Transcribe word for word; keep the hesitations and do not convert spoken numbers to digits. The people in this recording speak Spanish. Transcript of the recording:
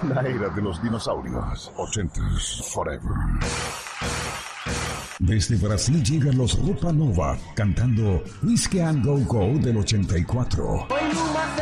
La era de los dinosaurios. Ochentas forever. Desde Brasil llegan los Roupa Nova cantando Whiskey and Go Go del ochenta y cuatro.